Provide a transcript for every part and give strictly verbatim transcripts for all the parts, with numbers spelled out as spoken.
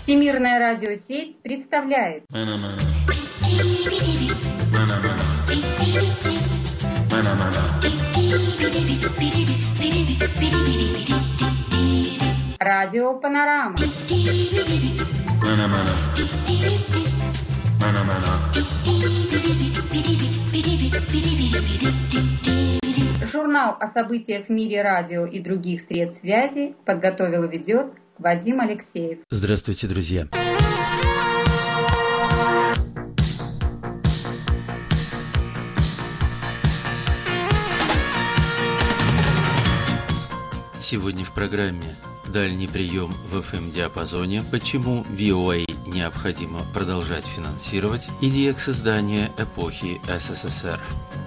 Всемирная радиосеть представляет Радио Панорама. Журнал о событиях в мире радио и других средств связи подготовил и ведет Вадим Алексеев. Здравствуйте, друзья! Сегодня в программе «Дальний прием в эф эм-диапазоне», почему ви о эй необходимо продолжать финансировать и ди экс-издание эпохи эс эс эс эр.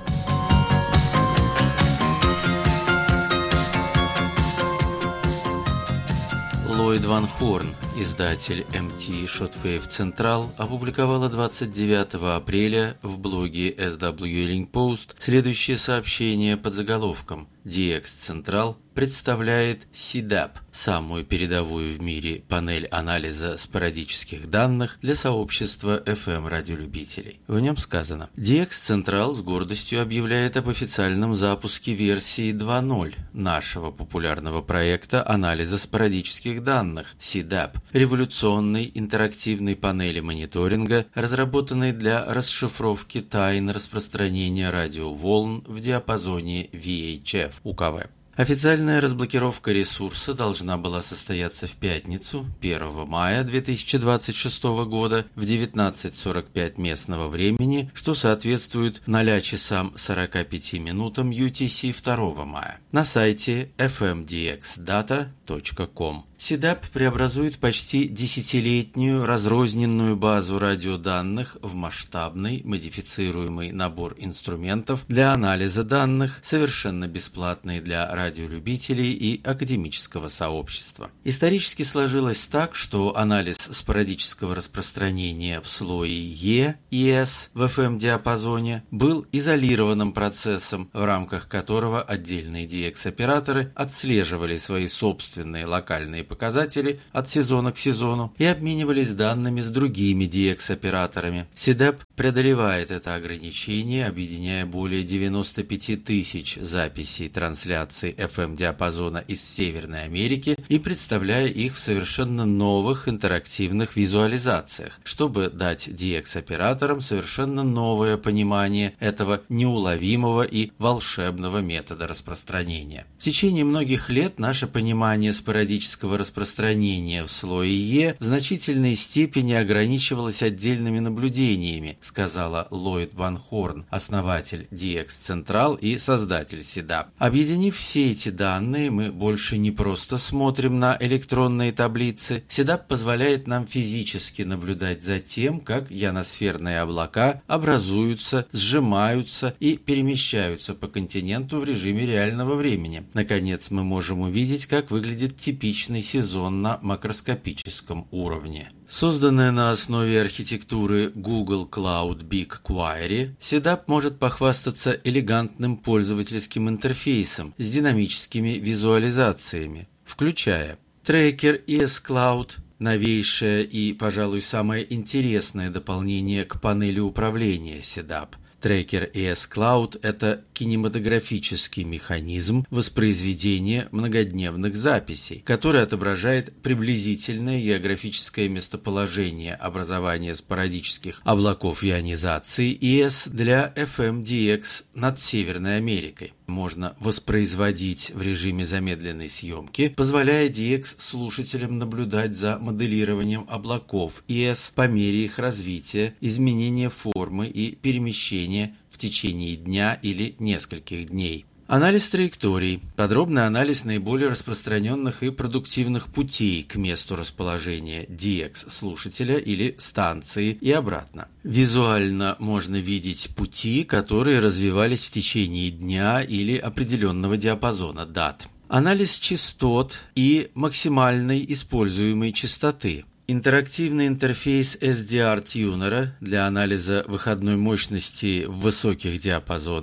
Ллойд Ван Хорн, издатель эм ти Shortwave Central, опубликовала двадцать девятого апреля в блоге эс дабл ю Evening Post следующее сообщение под заголовком «ди экс Central представляет си дап, самую передовую в мире панель анализа спорадических данных для сообщества эф эм-радиолюбителей». В нем сказано: ди экс Central с гордостью объявляет об официальном запуске версии два ноль нашего популярного проекта анализа спорадических данных си дап, революционной интерактивной панели мониторинга, разработанной для расшифровки тайн распространения радиоволн в диапазоне ви эйч эф у ка вэ. Официальная разблокировка ресурса должна была состояться в пятницу, первого мая две тысячи двадцать шестого года в девятнадцать сорок пять местного времени, что соответствует ноль часам сорок пять минутам ю ти си второго мая, на сайте эф эм ди экс дата точка ком. си дап преобразует почти десятилетнюю разрозненную базу радиоданных в масштабный модифицируемый набор инструментов для анализа данных, совершенно бесплатный для радиолюбителей и академического сообщества. Исторически сложилось так, что анализ спорадического распространения в слое Е и С в эф эм-диапазоне был изолированным процессом, в рамках которого отдельные ди экс-операторы отслеживали свои собственные локальные показатели от сезона к сезону и обменивались данными с другими ди экс-операторами. си дап преодолевает это ограничение, объединяя более девяносто пять тысяч записей трансляций эф эм-диапазона из Северной Америки и представляя их в совершенно новых интерактивных визуализациях, чтобы дать ди экс-операторам совершенно новое понимание этого неуловимого и волшебного метода распространения. В течение многих лет наше понимание спорадического распространения в слое Е в значительной степени ограничивалось отдельными наблюдениями, сказала Ллойд Ван Хорн, основатель ди экс Central и создатель си дап. Объединив все эти данные, мы больше не просто смотрим на электронные таблицы. си дап позволяет нам физически наблюдать за тем, как ионосферные облака образуются, сжимаются и перемещаются по континенту в режиме реального времени. Наконец, мы можем увидеть, как выглядит типичный сезон на макроскопическом уровне. Созданная на основе архитектуры Google Cloud BigQuery, си дап может похвастаться элегантным пользовательским интерфейсом с динамическими визуализациями, включая трекер и эс Cloud, новейшее и, пожалуй, самое интересное дополнение к панели управления си дап. Трекер и эс Cloud – это кинематографический механизм воспроизведения многодневных записей, который отображает приблизительное географическое местоположение образования спорадических облаков ионизации и эс для эф эм-ди экс над Северной Америкой. Можно воспроизводить в режиме замедленной съемки, позволяя ди экс-слушателям наблюдать за моделированием облаков и эс по мере их развития, изменения формы и перемещения в течение дня или нескольких дней. Анализ траекторий. Подробный анализ наиболее распространенных и продуктивных путей к месту расположения ди экс-слушателя или станции и обратно. Визуально можно видеть пути, которые развивались в течение дня или определенного диапазона дат. Анализ частот и максимальной используемой частоты. Интерактивный интерфейс эс ди ар-тюнера для анализа выходной мощности в высоких диапазонах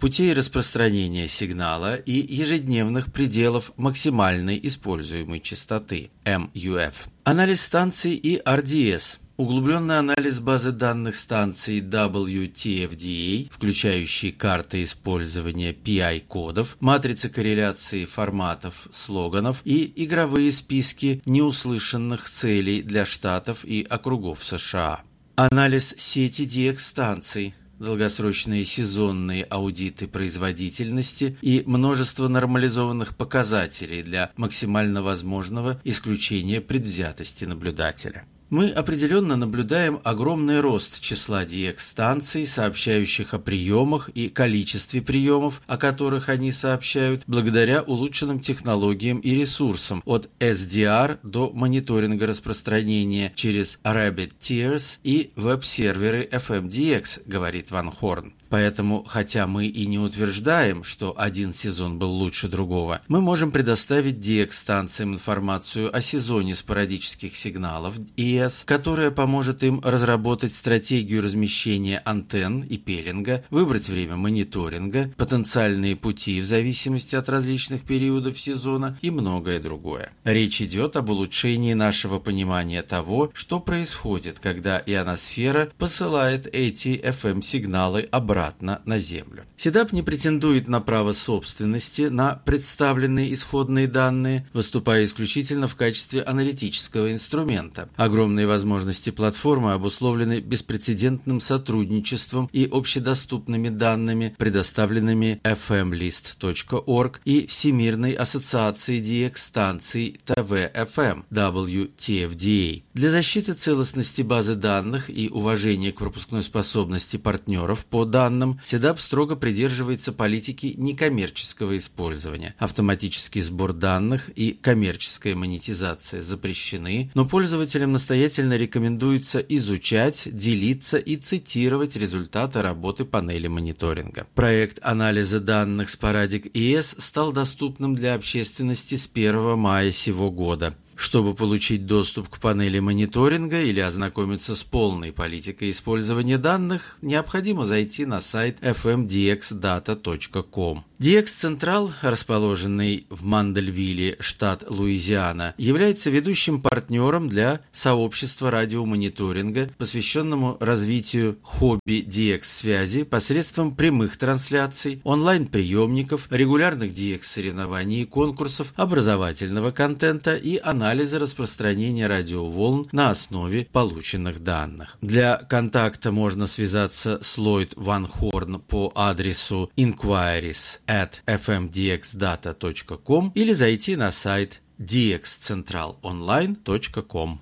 путей распространения сигнала и ежедневных пределов максимальной используемой частоты эм ю эф. Анализ станций и ар ди эс. Углубленный анализ базы данных станций дабл ю ти эф ди эй, включающий карты использования пи ай-кодов, матрицы корреляции форматов, слоганов и игровые списки неуслышанных целей для штатов и округов США. Анализ сети ди экс-станций, долгосрочные сезонные аудиты производительности и множество нормализованных показателей для максимально возможного исключения предвзятости наблюдателя. Мы определенно наблюдаем огромный рост числа ди экс-станций, сообщающих о приемах и количестве приемов, о которых они сообщают, благодаря улучшенным технологиям и ресурсам от эс ди ар до мониторинга распространения через Rabbit Tiers и веб-серверы эф эм ди экс, говорит Ван Хорн. Поэтому, хотя мы и не утверждаем, что один сезон был лучше другого, мы можем предоставить ди экс-станциям информацию о сезоне спорадических сигналов и эс, которая поможет им разработать стратегию размещения антенн и пелинга, выбрать время мониторинга, потенциальные пути в зависимости от различных периодов сезона и многое другое. Речь идет об улучшении нашего понимания того, что происходит, когда ионосфера посылает эти эф эм-сигналы обратно на Землю. седап не претендует на право собственности на представленные исходные данные, выступая исключительно в качестве аналитического инструмента. Огромные возможности платформы обусловлены беспрецедентным сотрудничеством и общедоступными данными, предоставленными эф эм лист точка орг и Всемирной ассоциацией ди экс-станций ти ви эф эм дабл ю ти эф ди эй. Для защиты целостности базы данных и уважения к пропускной способности партнеров по данным седап строго придерживается политики некоммерческого использования. Автоматический сбор данных и коммерческая монетизация запрещены, но пользователям настоятельно рекомендуется изучать, делиться и цитировать результаты работы панели мониторинга. Проект анализа данных Sporadic и эс стал доступным для общественности с первого мая сего года. Чтобы получить доступ к панели мониторинга или ознакомиться с полной политикой использования данных, необходимо зайти на сайт эф эм ди экс дата точка ком. ди экс-централ, расположенный в Мандельвилле, штат Луизиана, является ведущим партнером для сообщества радиомониторинга, посвященному развитию хобби ди экс-связи посредством прямых трансляций, онлайн-приемников, регулярных ди экс-соревнований и конкурсов, образовательного контента и анализа распространения радиоволн на основе полученных данных. Для контакта можно связаться с Ллойд Ван Хорн по адресу inquiries at эф эм ди экс дата точка ком или зайти на сайт ди экс централ онлайн точка ком.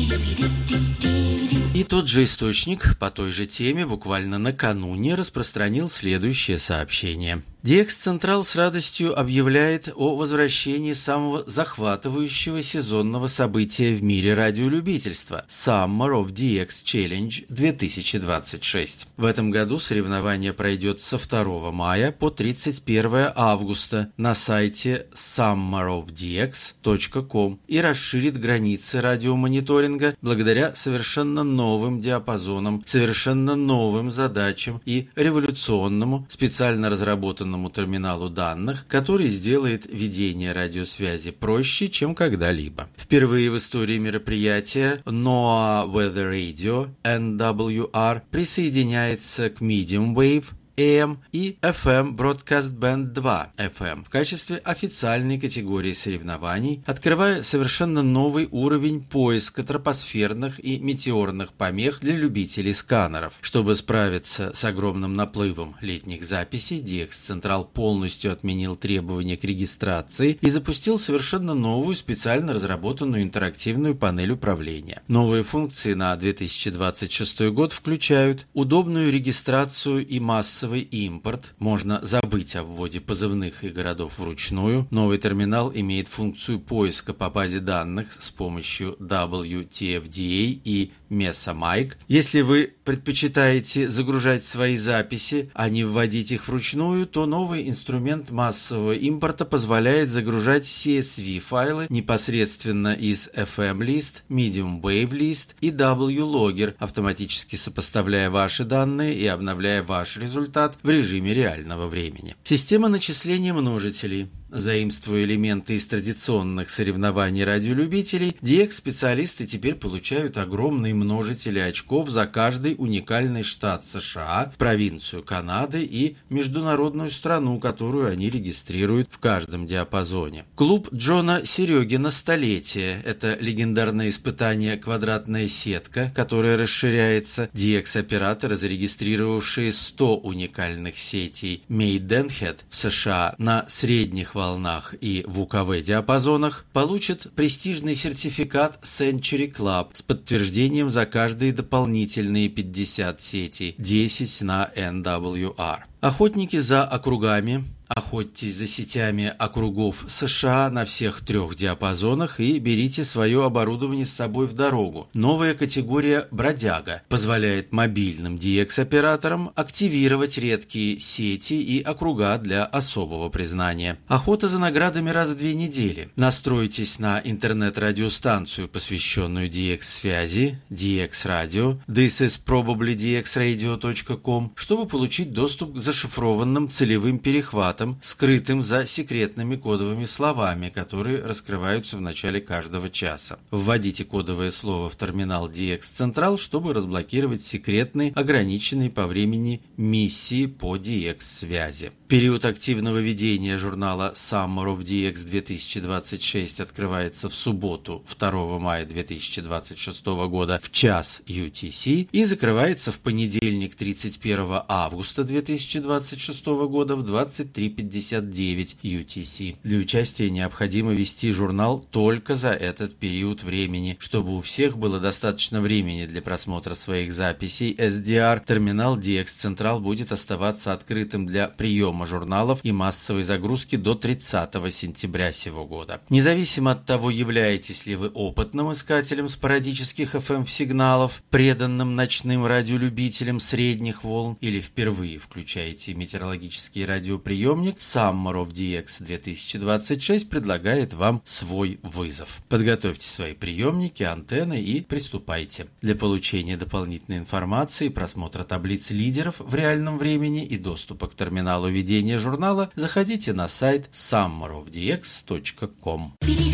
И тот же источник по той же теме буквально накануне распространил следующее сообщение. ди экс-централ с радостью объявляет о возвращении самого захватывающего сезонного события в мире радиолюбительства – Summer of ди экс Challenge две тысячи двадцать шесть. В этом году соревнование пройдет со второго мая по тридцать первое августа на сайте саммер оф ди экс точка ком и расширит границы радиомониторинга благодаря совершенно новым диапазонам, совершенно новым задачам и революционному, специально разработанному терминалу данных, который сделает ведение радиосвязи проще, чем когда-либо. Впервые в истории мероприятия ноа Weather Radio эн дабл ю ар присоединяется к Medium Wave эй эм и эф эм Broadcast Band два эф эм в качестве официальной категории соревнований, открывая совершенно новый уровень поиска тропосферных и метеорных помех для любителей сканеров. Чтобы справиться с огромным наплывом летних записей, ди экс-централ полностью отменил требования к регистрации и запустил совершенно новую специально разработанную интерактивную панель управления. Новые функции на две тысячи двадцать шестой год включают удобную регистрацию и массовую импорт, можно забыть о вводе позывных и городов вручную. Новый терминал имеет функцию поиска по базе данных с помощью дабл ю ти эф ди эй и Mesomic. Если вы предпочитаете загружать свои записи, а не вводить их вручную, то новый инструмент массового импорта позволяет загружать си эс ви-файлы непосредственно из эф эм лист, Medium Wave List и дабл ю Logger, автоматически сопоставляя ваши данные и обновляя ваш результат результат в режиме реального времени. Система начисления множителей. Заимствуя элементы из традиционных соревнований радиолюбителей, ди экс-специалисты теперь получают огромные множители очков за каждый уникальный штат США, провинцию Канады и международную страну, которую они регистрируют в каждом диапазоне. Клуб Джона Серегина «Столетие» – это легендарное испытание «Квадратная сетка», которое расширяется. ди экс-операторы, зарегистрировавшие сто уникальных сетей Maidenhead в США на средних волнах и в у ка вэ-диапазонах, получат престижный сертификат Century Club с подтверждением за каждые дополнительные пятьдесят сетей, десять на эн дабл ю ар. Охотники за округами. Охотьтесь за сетями округов США на всех трех диапазонах и берите свое оборудование с собой в дорогу. Новая категория «Бродяга» позволяет мобильным ди экс-операторам активировать редкие сети и округа для особого признания. Охота за наградами раз в две недели. Настройтесь на интернет-радиостанцию, посвященную ди экс-связи, ди экс-радио, this is probably ди экс radio точка ком, чтобы получить доступ к зашифрованным целевым перехватам, скрытым за секретными кодовыми словами, которые раскрываются в начале каждого часа. Вводите кодовое слово в терминал ди экс Central, чтобы разблокировать секретные, ограниченные по времени миссии по ди экс-связи. Период активного ведения журнала Summer of ди экс две тысячи двадцать шесть открывается в субботу, второго мая две тысячи двадцать шестого года в час ю ти си и закрывается в понедельник, тридцать первого августа две тысячи двадцать шестого года в двадцать три пятьдесят девять ю ти си. Для участия необходимо вести журнал только за этот период времени. Чтобы у всех было достаточно времени для просмотра своих записей эс ди ар, терминал ди экс Central будет оставаться открытым для приема журналов и массовой загрузки до тридцатого сентября сего года. Независимо от того, являетесь ли вы опытным искателем спорадических эф эм-сигналов, преданным ночным радиолюбителем средних волн или впервые включаете метеорологический радиоприемник, Summer of ди экс две тысячи двадцать шесть предлагает вам свой вызов. Подготовьте свои приемники, антенны и приступайте. Для получения дополнительной информации, просмотра таблиц лидеров в реальном времени и доступа к терминалу ведения журнала заходите на сайт саммер оф ди экс точка ком.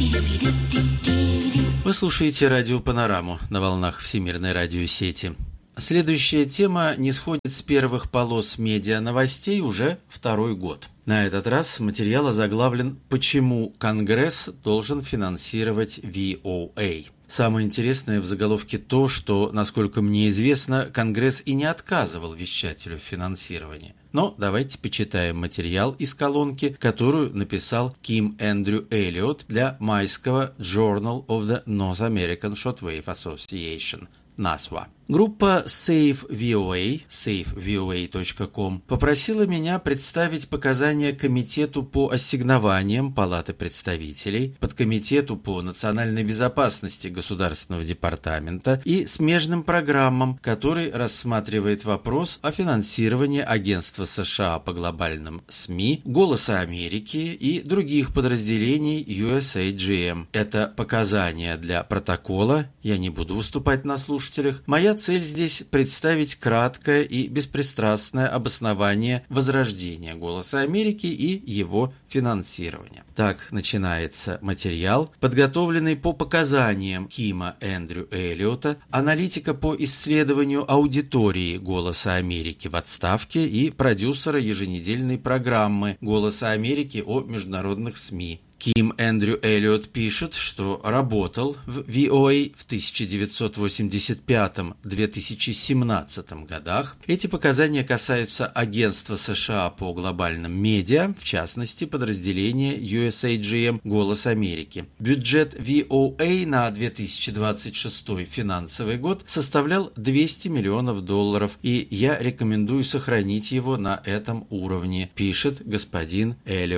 Вы слушаете радио Панораму на волнах Всемирной радиосети. Следующая тема не сходит с первых полос медиа-новостей уже второй год. На этот раз материал озаглавлен «Почему Конгресс должен финансировать ви о эй?». Самое интересное в заголовке то, что, насколько мне известно, Конгресс и не отказывал вещателю в финансировании. Но давайте почитаем материал из колонки, которую написал Ким Эндрю Эллиот для майского Journal of the North American Shortwave Association, насва. Группа Save ви о эй, save ви о эй точка ком, попросила меня представить показания Комитету по ассигнованиям Палаты представителей, Подкомитету по национальной безопасности Государственного департамента и смежным программам, который рассматривает вопрос о финансировании Агентства США по глобальным СМИ, Голоса Америки и других подразделений ю эс эй джи эм. Это показания для протокола, я не буду выступать на слушателях. Моя цель здесь представить краткое и беспристрастное обоснование возрождения «Голоса Америки» и его финансирования. Так начинается материал, подготовленный по показаниям Кима Эндрю Эллиота, аналитика по исследованию аудитории «Голоса Америки» в отставке и продюсера еженедельной программы «Голоса Америки» о международных СМИ. Ким Эндрю Эллиот пишет, что работал в ви о эй в тысяча девятьсот восемьдесят пятом — две тысячи семнадцатом годах. Эти показания касаются Агентства США по глобальным медиа, в частности, подразделения ю эс эй джи эм «Голос Америки». Бюджет ви о эй на две тысячи двадцать шестой финансовый год составлял двести миллионов долларов, и я рекомендую сохранить его на этом уровне, пишет господин Эллиот.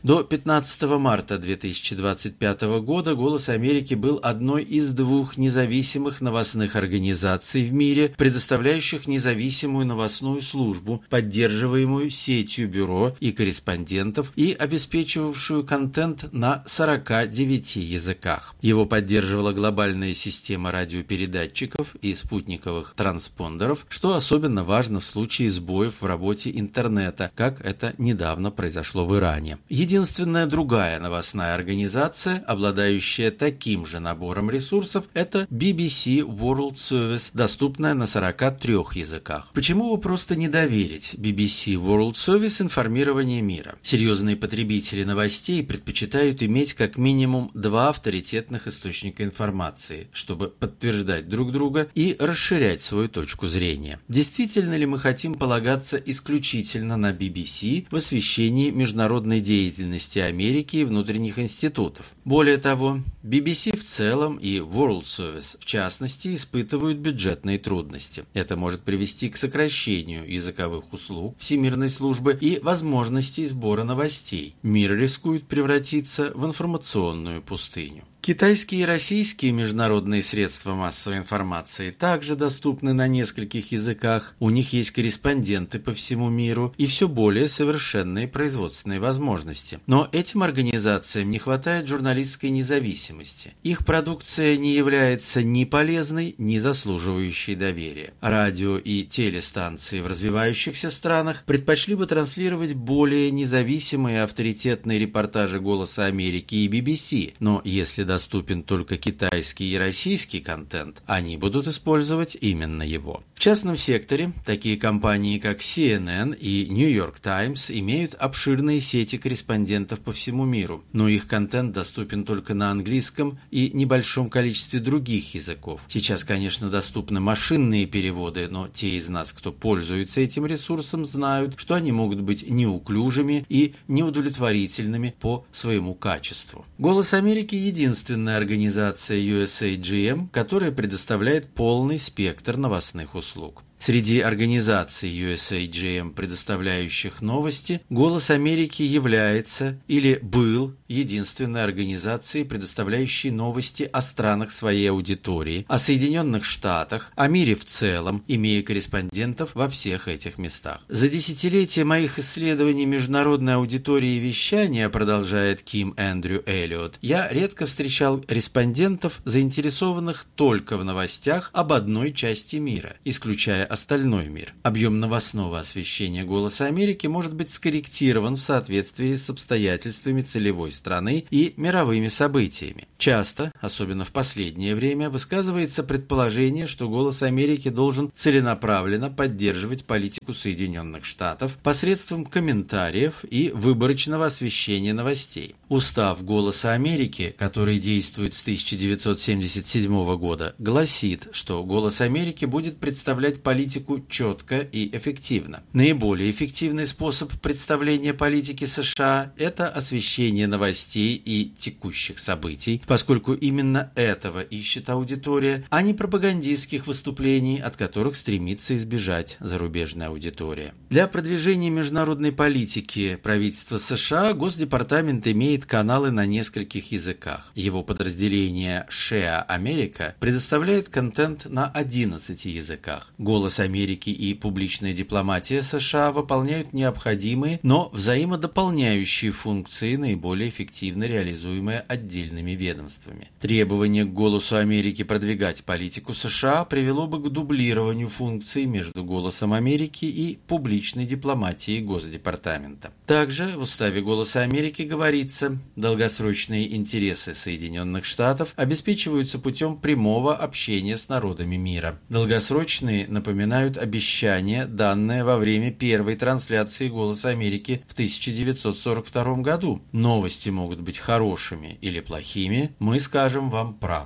До пятнадцатого марта две тысячи двадцать пятого года «Голос Америки» был одной из двух независимых новостных организаций в мире, предоставляющих независимую новостную службу, поддерживаемую сетью бюро и корреспондентов и обеспечивавшую контент на сорока девяти языках. Его поддерживала глобальная система радиопередатчиков и спутниковых транспондеров, что особенно важно в случае сбоев в работе интернета, как это недавно произошло в Иране. Единственная другая новостная организация, обладающая таким же набором ресурсов, это би би си World Service, доступная на сорока трёх языках. Почему бы просто не доверить би би си World Service информирование мира? Серьезные потребители новостей предпочитают иметь как минимум два авторитетных источника информации, чтобы подтверждать друг друга и расширять свою точку зрения. Действительно ли мы хотим полагаться исключительно на би би си в освещении международной деятельности Америки и внутренних институтов? Более того, би би си в целом и World Service в частности испытывают бюджетные трудности. Это может привести к сокращению языковых услуг Всемирной службы и возможностей сбора новостей. Мир рискует превратиться в информационную пустыню. Китайские и российские международные средства массовой информации также доступны на нескольких языках, у них есть корреспонденты по всему миру и все более совершенные производственные возможности. Но этим организациям не хватает журналистской независимости. Их продукция не является ни полезной, ни заслуживающей доверия. Радио и телестанции в развивающихся странах предпочли бы транслировать более независимые и авторитетные репортажи «Голоса Америки» и би би си, но если доступен только китайский и российский контент, они будут использовать именно его. В частном секторе такие компании, как си эн эн и New York Times, имеют обширные сети корреспондентов по всему миру, но их контент доступен только на английском и небольшом количестве других языков. Сейчас, конечно, доступны машинные переводы, но те из нас, кто пользуется этим ресурсом, знают, что они могут быть неуклюжими и неудовлетворительными по своему качеству. «Голос Америки» — единственный Единственная организация ю эс эй джи эм, которая предоставляет полный спектр новостных услуг. Среди организаций ю эс эй джи эм, предоставляющих новости, «Голос Америки» является или был единственной организацией, предоставляющей новости о странах своей аудитории, о Соединенных Штатах, о мире в целом, имея корреспондентов во всех этих местах. За десятилетия моих исследований международной аудитории и вещания, продолжает Ким Эндрю Эллиот, я редко встречал респондентов, заинтересованных только в новостях об одной части мира, исключая остальной мир. Объем новостного освещения «Голоса Америки» может быть скорректирован в соответствии с обстоятельствами целевой страны и мировыми событиями. Часто, особенно в последнее время, высказывается предположение, что «Голос Америки» должен целенаправленно поддерживать политику Соединенных Штатов посредством комментариев и выборочного освещения новостей. Устав «Голоса Америки», который действует с тысяча девятьсот семьдесят седьмого года, гласит, что «Голос Америки» будет представлять политику политику четко и эффективно. Наиболее эффективный способ представления политики США – это освещение новостей и текущих событий, поскольку именно этого ищет аудитория, а не пропагандистских выступлений, от которых стремится избежать зарубежная аудитория. Для продвижения международной политики правительства США Госдепартамент имеет каналы на нескольких языках. Его подразделение «Шеа Америка» предоставляет контент на одиннадцати языках. «Голос Америки» и публичная дипломатия США выполняют необходимые, но взаимодополняющие функции, наиболее эффективно реализуемые отдельными ведомствами. Требование к «Голосу Америки» продвигать политику США привело бы к дублированию функций между «Голосом Америки» и публичной дипломатией Госдепартамента. Также в уставе «Голоса Америки» говорится, долгосрочные интересы Соединенных Штатов обеспечиваются путем прямого общения с народами мира. Долгосрочные напоминают обещания, данные во время первой трансляции «Голоса Америки» в тысяча девятьсот сорок втором году. Новости могут быть хорошими или плохими, мы скажем вам правду.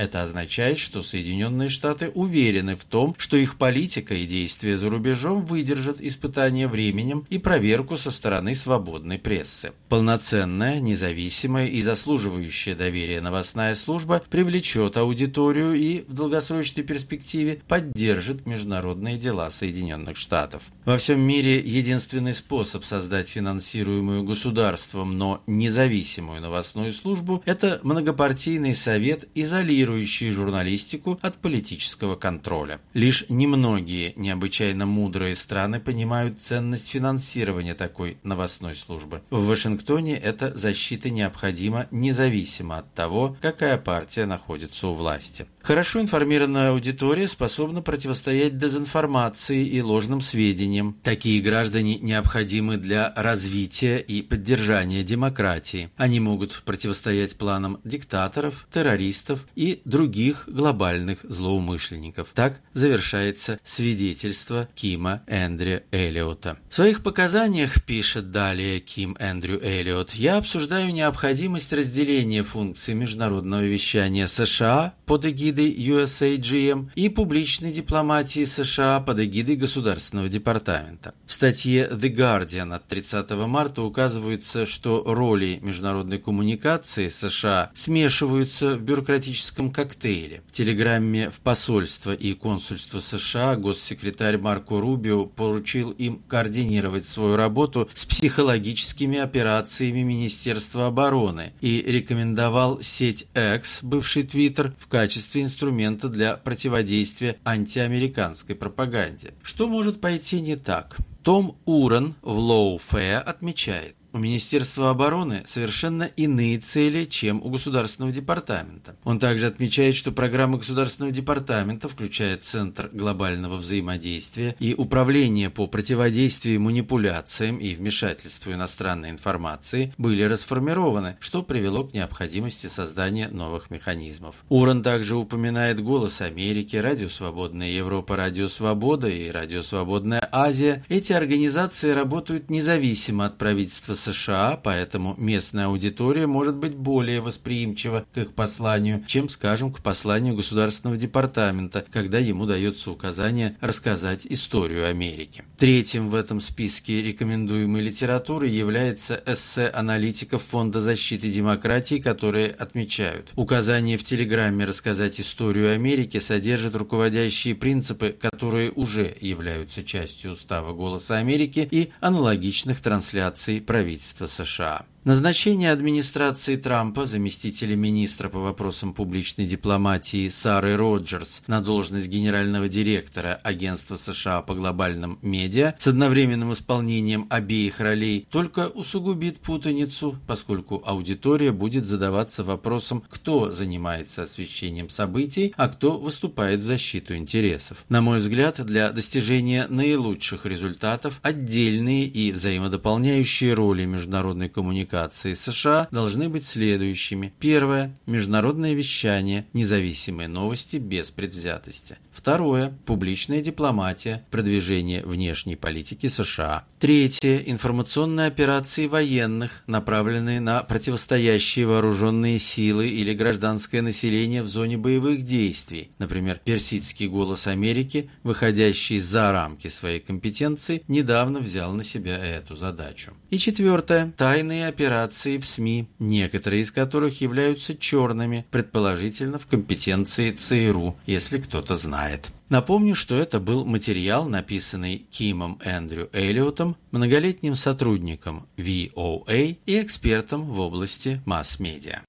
Это означает, что Соединенные Штаты уверены в том, что их политика и действия за рубежом выдержат испытание временем и проверку со стороны свободной прессы. Полноценная, независимая и заслуживающая доверия новостная служба привлечет аудиторию и в долгосрочной перспективе поддержит международные дела Соединенных Штатов. Во всем мире единственный способ создать финансируемую государством, но независимую новостную службу – это многопартийный совет, изолирующий журналистику от политического контроля. Лишь немногие необычайно мудрые страны понимают ценность финансирования такой новостной службы. В Вашингтоне эта защита необходима независимо от того, какая партия находится у власти. Хорошо информированная аудитория способна противостоять дезинформации и ложным сведениям. Такие граждане необходимы для развития и поддержания демократии. Они могут противостоять планам диктаторов, террористов и других глобальных злоумышленников. Так завершается свидетельство Кима Эндрю Эллиота. В своих показаниях, пишет далее Ким Эндрю Эллиот, я обсуждаю необходимость разделения функций международного вещания США под эгидой ю эс эй джи эм и публичной дипломатии США под эгидой Государственного департамента. В статье The Guardian от тридцатого марта указывается, что роли международной коммуникации США смешиваются в бюрократическом коктейле. В телеграмме в посольство и консульство США госсекретарь Марко Рубио поручил им координировать свою работу с психологическими операциями Министерства обороны и рекомендовал сеть X, бывший Twitter, в качестве инструмента для противодействия антиамериканской пропаганде. Что может пойти не так? Том Уран в Lawfare отмечает, у Министерства обороны совершенно иные цели, чем у Государственного департамента. Он также отмечает, что программа Государственного департамента включает Центр глобального взаимодействия и Управление по противодействию манипуляциям и вмешательству иностранной информации были расформированы, что привело к необходимости создания новых механизмов. Уран также упоминает «Голос Америки», «Радио Свободная Европа», «Радио Свобода» и «Радио Свободная Азия». Эти организации работают независимо от правительства США, поэтому местная аудитория может быть более восприимчива к их посланию, чем, скажем, к посланию Государственного департамента, когда ему дается указание рассказать историю Америки. Третьим в этом списке рекомендуемой литературы является эссе аналитиков Фонда защиты демократии, которые отмечают, указание в телеграмме рассказать историю Америки содержит руководящие принципы, которые уже являются частью устава «Голоса Америки» и аналогичных трансляций правительства США. Назначение администрации Трампа заместителя министра по вопросам публичной дипломатии Сары Роджерс на должность генерального директора Агентства США по глобальным медиа с одновременным исполнением обеих ролей только усугубит путаницу, поскольку аудитория будет задаваться вопросом, кто занимается освещением событий, а кто выступает в защиту интересов. На мой взгляд, для достижения наилучших результатов отдельные и взаимодополняющие роли международной коммуникации США должны быть следующими. Первое. Международное вещание, независимые новости без предвзятости. Второе. Публичная дипломатия, продвижение внешней политики США. Третье. Информационные операции военных, направленные на противостоящие вооруженные силы или гражданское население в зоне боевых действий. Например, Персидский голос Америки, выходящий за рамки своей компетенции, недавно взял на себя эту задачу. И четвертое. Тайные операции в СМИ, некоторые из которых являются черными, предположительно в компетенции ЦРУ, если кто-то знает. Напомню, что это был материал, написанный Кимом Эндрю Эллиотом, многолетним сотрудником ви о эй и экспертом в области масс-медиа.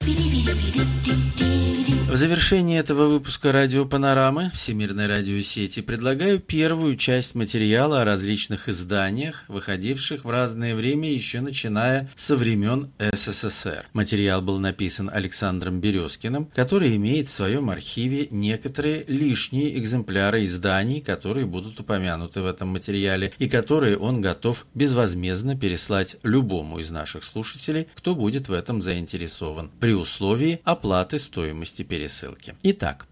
В завершении этого выпуска радиопанорамы Всемирной радиосети предлагаю первую часть материала о различных изданиях, выходивших в разное время, еще начиная со времен эс эс эс эр. Материал был написан Александром Березкиным, который имеет в своем архиве некоторые лишние экземпляры изданий, которые будут упомянуты в этом материале и которые он готов безвозмездно переслать любому из наших слушателей, кто будет в этом заинтересован, при условии оплаты стоимости пересылки. Итак,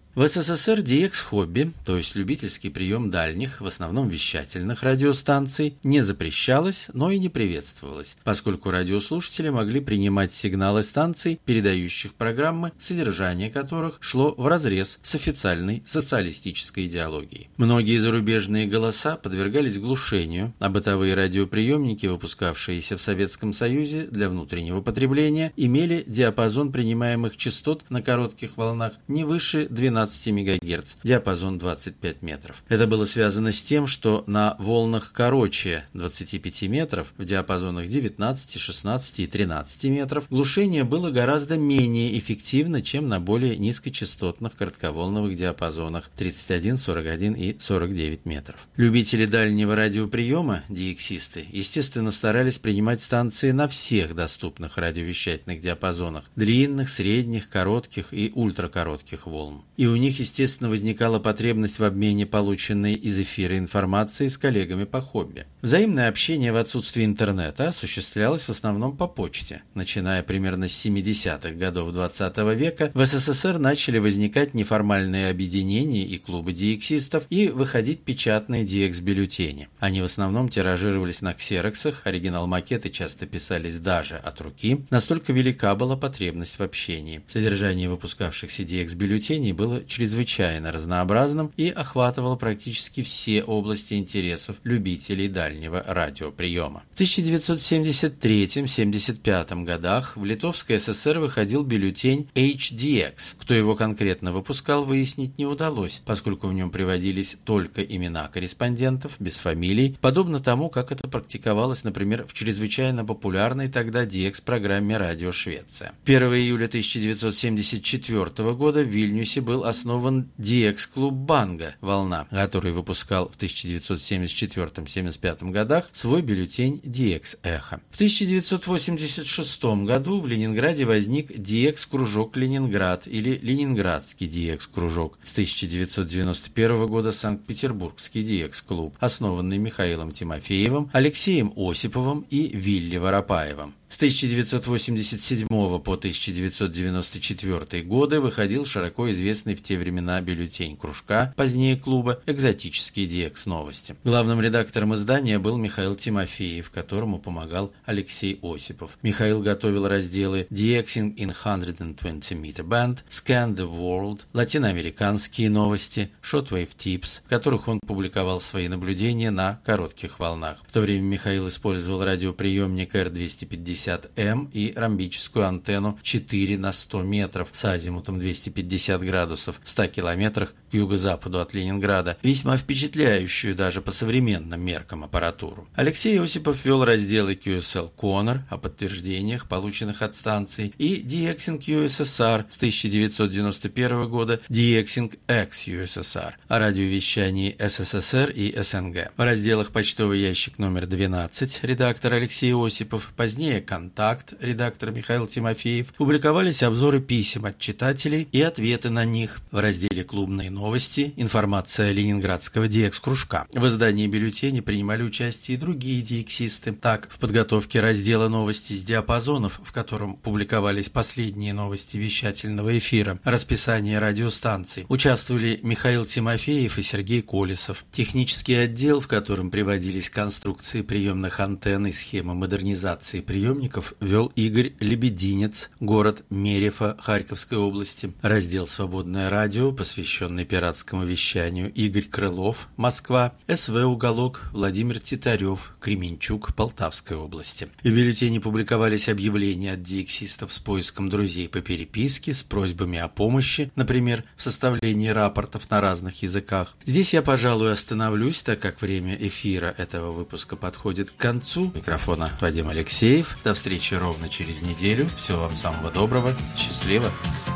В СССР ди экс-хобби, то есть любительский прием дальних, в основном вещательных радиостанций, не запрещалось, но и не приветствовалось, поскольку радиослушатели могли принимать сигналы станций, передающих программы, содержание которых шло вразрез с официальной социалистической идеологией. Многие зарубежные голоса подвергались глушению, а бытовые радиоприемники, выпускавшиеся в Советском Союзе для внутреннего потребления, имели диапазон принимаемых частот на коротких волнах не выше двенадцати мегагерц, диапазон двадцать пять метров. Это было связано с тем, что на волнах короче двадцати пяти метров, в диапазонах девятнадцати, шестнадцати и тринадцати метров, глушение было гораздо менее эффективно, чем на более низкочастотных коротковолновых диапазонах тридцать один, сорок один и сорок девять метров. Любители дальнего радиоприема, ди эксисты, естественно, старались принимать станции на всех доступных радиовещательных диапазонах – длинных, средних, коротких и ультракоротких волн. И у них, естественно, возникала потребность в обмене полученной из эфира информации с коллегами по хобби. Взаимное общение в отсутствии интернета осуществлялось в основном по почте. Начиная примерно с семидесятых годов двадцатого века в СССР начали возникать неформальные объединения и клубы ди эксистов и выходить печатные ди экс-бюллетени. Они в основном тиражировались на ксероксах, оригинал-макеты часто писались даже от руки. Настолько велика была потребность в общении. Содержание выпускавшихся ди экс-бюллетеней было чрезвычайно разнообразным и охватывало практически все области интересов любителей дальнего радиоприема. В тысяча девятьсот семьдесят третьем — семьдесят пятом годах в Литовской ССР выходил бюллетень эйч ди экс. Кто его конкретно выпускал, выяснить не удалось, поскольку в нем приводились только имена корреспондентов, без фамилий, подобно тому, как это практиковалось, например, в чрезвычайно популярной тогда ди экс-программе «Радио Швеция». первого июля тысяча девятьсот семьдесят четвёртого года в Вильнюсе был основан ди экс-клуб «Банга» «Волна», который выпускал в тысяча девятьсот семьдесят четвёртом — семьдесят пятом годах свой бюллетень ди экс-Эхо. В тысяча девятьсот восемьдесят шестом году в Ленинграде возник ди экс-кружок «Ленинград» или Ленинградский ди экс-кружок. С тысяча девятьсот девяносто первого года Санкт-Петербургский ди экс-клуб, основанный Михаилом Тимофеевым, Алексеем Осиповым и Вилли Воропаевым. С тысяча девятьсот восемьдесят седьмого по тысяча девятьсот девяносто четвёртый годы выходил широко известный в те времена бюллетень кружка, позднее клуба, «Экзотические ди экс-новости». Главным редактором издания был Михаил Тимофеев, которому помогал Алексей Осипов. Михаил готовил разделы «Dexing in сто двадцать метр Band», «Scan the World», «Латиноамериканские новости», «Shortwave Tips», в которых он публиковал свои наблюдения на коротких волнах. В то время Михаил использовал радиоприемник эр двести пятьдесят эм и ромбическую антенну четыре на сто метров с азимутом двести пятьдесят градусов в ста километрах к юго-западу от Ленинграда, весьма впечатляющую даже по современным меркам аппаратуру. Алексей Осипов вел разделы кью эс эл Connor о подтверждениях, полученных от станций, и Dexing ю эс эс ар с тысяча девятьсот девяносто первого года Dexing ex-ю эс эс ар о радиовещании эс эс эс эр и эс эн гэ. В разделах «Почтовый ящик номер двенадцать» редактор Алексей Осипов, позднее «Контакт» редактор Михаил Тимофеев, публиковались обзоры писем от читателей и ответы на них. В разделе «Клубные новости» информация ленинградского ди экс-кружка. В издании бюллетени принимали участие и другие ди эксисты. Так, в подготовке раздела «Новости с диапазонов», в котором публиковались последние новости вещательного эфира, расписание радиостанций, участвовали Михаил Тимофеев и Сергей Колесов. Технический отдел, в котором приводились конструкции приемных антенн и схемы модернизации приемников, вел Игорь Лебединец, город Мерефа Харьковской области. Раздел «Свободное радио», посвященный пиратскому вещанию, Игорь Крылов, Москва. эс вэ «Уголок», Владимир Титарев, Кременчук, Полтавской области. В бюллетене публиковались объявления от ди эксистов с поиском друзей по переписке, с просьбами о помощи, например, в составлении рапортов на разных языках. Здесь я, пожалуй, остановлюсь, так как время эфира этого выпуска подходит к концу. Микрофона Вадим Алексеев. До встречи ровно через неделю. Всего вам самого доброго. Счастливо.